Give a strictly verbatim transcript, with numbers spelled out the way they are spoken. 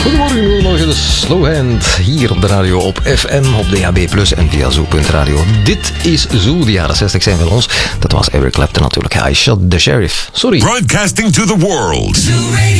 Goedemorgen, goedemorgen, de Slowhand hier op de radio op F M, op D A B plus, en via Zoo punt radio. Dit is Zoo, de jaren zestig zijn van ons. Dat was Eric Clapton natuurlijk. I Shot the Sheriff. Sorry. Broadcasting to the world.